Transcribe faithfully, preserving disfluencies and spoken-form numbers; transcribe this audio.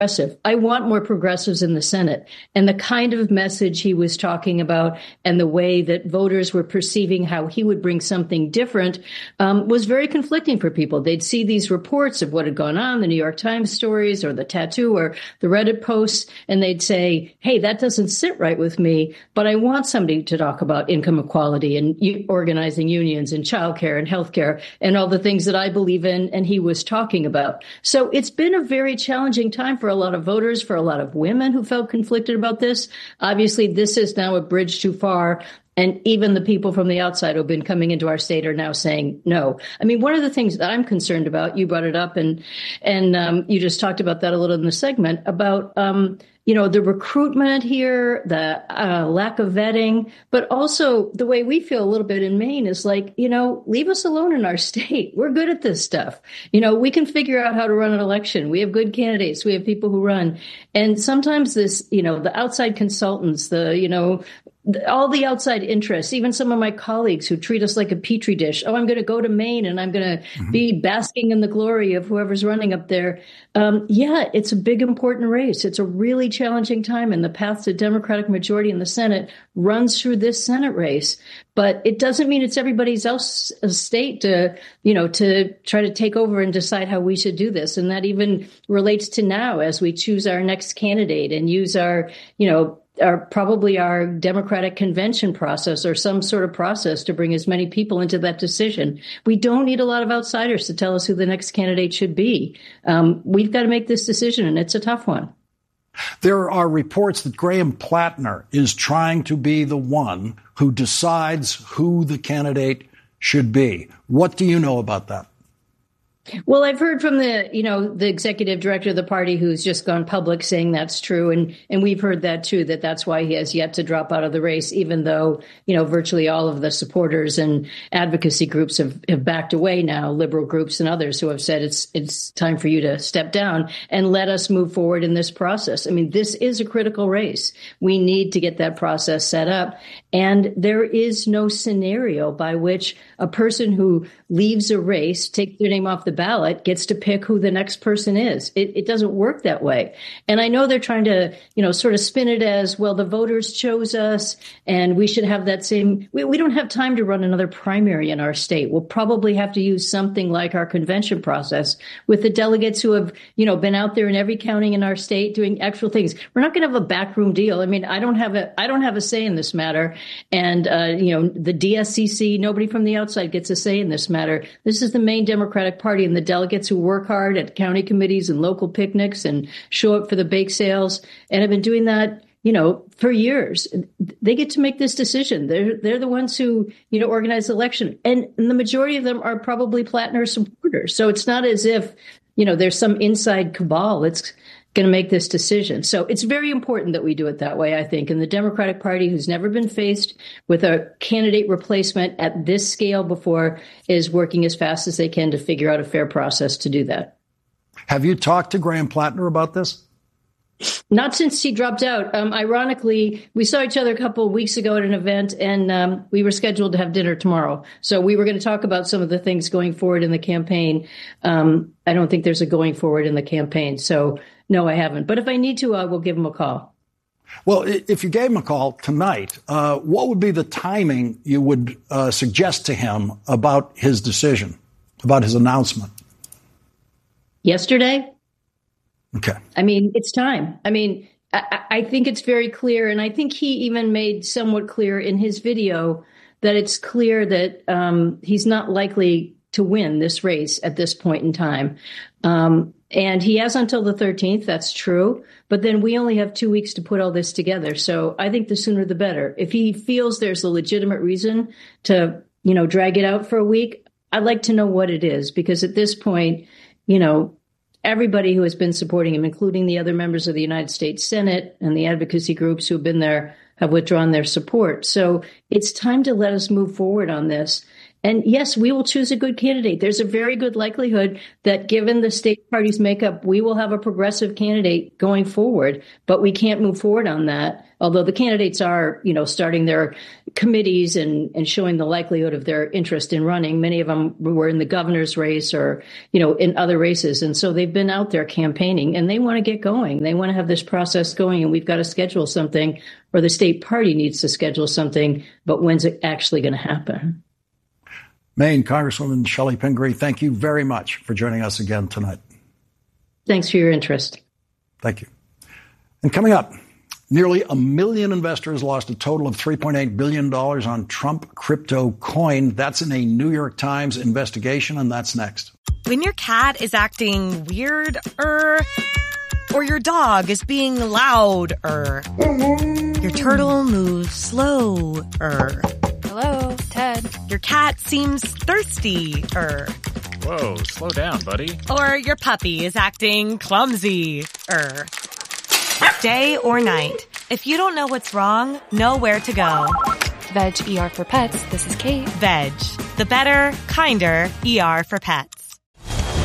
progressive. I want more progressives in the Senate. And the kind of message he was talking about and the way that voters were perceiving how he would bring something different um, was very conflicting for people. They'd see these reports of what had gone on, the New York Times stories or the tattoo or the Reddit posts, and they'd say, hey, that doesn't sit right with me, but I want somebody to talk about income equality and u- organizing unions and childcare and healthcare and all the things that I believe in and he was talking about. So it's been a very challenging time for a lot of voters, for a lot of women who felt conflicted about this. Obviously, this is now a bridge too far. And even the people from the outside who've been coming into our state are now saying no. I mean, one of the things that I'm concerned about, you brought it up and and um, you just talked about that a little in the segment about, um, you know, the recruitment here, the uh, lack of vetting, but also the way we feel a little bit in Maine is like, you know, leave us alone in our state. We're good at this stuff. You know, we can figure out how to run an election. We have good candidates. We have people who run. And sometimes this, you know, the outside consultants, the, you know, all the outside interests, even some of my colleagues who treat us like a petri dish. Oh, I'm going to go to Maine and I'm going to mm-hmm. be basking in the glory of whoever's running up there. Um, yeah, it's a big, important race. It's a really challenging time, and the path to Democratic majority in the Senate runs through this Senate race. But it doesn't mean it's everybody's else state to, you know, to try to take over and decide how we should do this. And that even relates to now as we choose our next candidate and use our, you know, our probably our Democratic convention process or some sort of process to bring as many people into that decision. We don't need a lot of outsiders to tell us who the next candidate should be. Um, we've got to make this decision, and it's a tough one. There are reports that Graham Plattner is trying to be the one who decides who the candidate should be. What do you know about that? Well, I've heard from the, you know, the executive director of the party who's just gone public saying that's true. And, and we've heard that, too, that that's why he has yet to drop out of the race, even though, you know, virtually all of the supporters and advocacy groups have, have backed away now, liberal groups and others who have said it's it's time for you to step down and let us move forward in this process. I mean, this is a critical race. We need to get that process set up. And there is no scenario by which a person who leaves a race, takes their name off the ballot, gets to pick who the next person is. It, it doesn't work that way. And I know they're trying to, you know, sort of spin it as, well, the voters chose us and we should have that same. We, we don't have time to run another primary in our state. We'll probably have to use something like our convention process with the delegates who have, you know, been out there in every county in our state doing actual things. We're not going to have a backroom deal. I mean, I don't have a I don't have a say in this matter. And, uh, you know, the D S C C, nobody from the outside gets a say in this matter. This is the main Democratic Party, and the delegates who work hard at county committees and local picnics and show up for the bake sales and have been doing that, you know, for years. They get to make this decision. They're they're the ones who, you know, organize the election. And, and the majority of them are probably Plattner supporters. So it's not as if, you know, there's some inside cabal that's going to make this decision. So it's very important that we do it that way, I think. And the Democratic Party, who's never been faced with a candidate replacement at this scale before, is working as fast as they can to figure out a fair process to do that. Have you talked to Graham Plattner about this? Not since he dropped out. Um, ironically, we saw each other a couple of weeks ago at an event, and um, we were scheduled to have dinner tomorrow. So we were going to talk about some of the things going forward in the campaign. Um, I don't think there's a going forward in the campaign. So, no, I haven't. But if I need to, I will give him a call. Well, if you gave him a call tonight, uh, what would be the timing you would uh, suggest to him about his decision, about his announcement? Yesterday. Okay. I mean, it's time. I mean, I, I think it's very clear. And I think he even made somewhat clear in his video that it's clear that um, he's not likely to win this race at this point in time. Um, and he has until the thirteenth. That's true. But then we only have two weeks to put all this together. So I think the sooner the better. If he feels there's a legitimate reason to, you know, drag it out for a week, I'd like to know what it is, because at this point, you know, everybody who has been supporting him, including the other members of the United States Senate and the advocacy groups who have been there, have withdrawn their support. So it's time to let us move forward on this. And yes, we will choose a good candidate. There's a very good likelihood that given the state party's makeup, we will have a progressive candidate going forward, but we can't move forward on that. Although the candidates are, you know, starting their committees and, and showing the likelihood of their interest in running. Many of them were in the governor's race or, you know, in other races. And so they've been out there campaigning and they want to get going. They want to have this process going, and we've got to schedule something, or the state party needs to schedule something. But when's it actually going to happen? Maine Congresswoman Chellie Pingree, thank you very much for joining us again tonight. Thanks for your interest. Thank you. And coming up, nearly a million investors lost a total of three point eight billion dollars on Trump crypto coin. That's in a New York Times investigation, and that's next. When your cat is acting weird-er, or your dog is being loud-er, your turtle moves slow-er. Hello, Ted. Your cat seems thirsty-er. Whoa, slow down, buddy. Or your puppy is acting clumsy-er. Day or night, if you don't know what's wrong, know where to go. Veg E R for Pets, this is Kate. Veg, the better, kinder E R for pets.